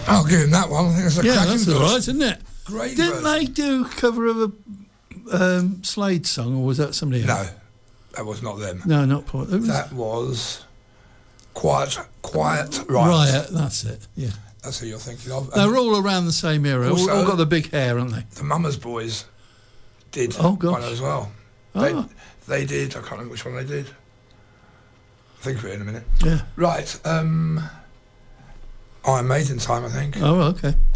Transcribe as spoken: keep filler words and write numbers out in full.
I'll give him that one. I think it's a Yeah, cracking that's verse. all right, isn't it? Great Didn't verse. they do a cover of a um, Slade song, or was that somebody else? No, that was not them. No, not Paul. It was That was Quiet, Quiet Riot. Riot, that's it, yeah. That's who you're thinking of. They're And all around the same era. All, Also- all got the big hair, haven't they? the Mama's Boys did Oh, gosh. one as well. Oh. They, they did. I can't remember which one they did. I'll think of it in a minute. Yeah. Right. Um, Iron Maiden time, I think. Oh, okay.